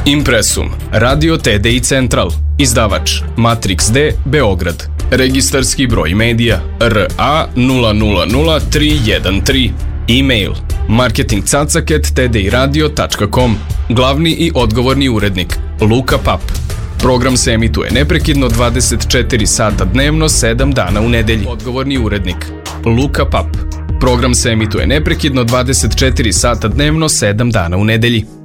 Impresum, Radio TDI Central, izdavač Matrix D, Beograd, registarski broj medija RA 000313, e-mail marketingcacak@tdiradio.com, glavni i odgovorni urednik Luka Pap. Program se emituje neprekidno 24 sata dnevno, 7 dana u nedelji. Odgovorni urednik Luka Pap. Program se emituje neprekidno 24 sata dnevno, 7 dana u nedelji.